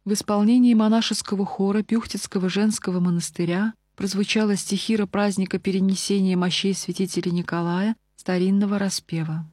В исполнении монашеского хора Пюхтицкого женского монастыря прозвучала стихира праздника перенесения мощей святителя Николая старинного распева.